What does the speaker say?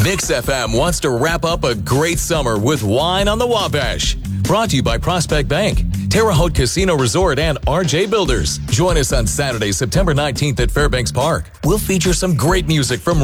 Mix FM wants to wrap up a great summer with Wine on the Wabash. Brought to you by Prospect Bank, Terre Haute Casino Resort, and RJ Builders. Join us on Saturday, September 19th at Fairbanks Park. We'll feature some great music from